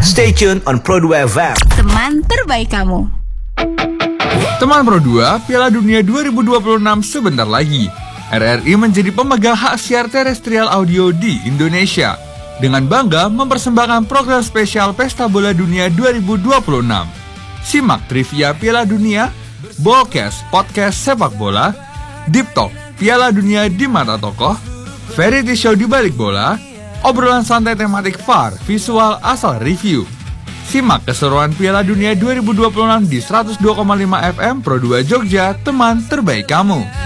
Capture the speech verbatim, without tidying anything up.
Stay tune on Pro dua F M. Teman terbaik kamu. Teman Pro dua, Piala Dunia dua ribu dua puluh enam sebentar lagi. R R I menjadi pemegang hak siar terestrial audio di Indonesia. Dengan bangga mempersembahkan program spesial Pesta Bola Dunia dua ribu dua puluh enam. Simak trivia Piala Dunia, Ballcast podcast sepak bola, Deep Talk Piala Dunia di mata tokoh, variety show di balik bola, obrolan santai tematik V A R, visual asal review. Simak keseruan Piala Dunia dua ribu dua puluh enam di seratus dua koma lima F M Pro dua Jogja, teman terbaik kamu.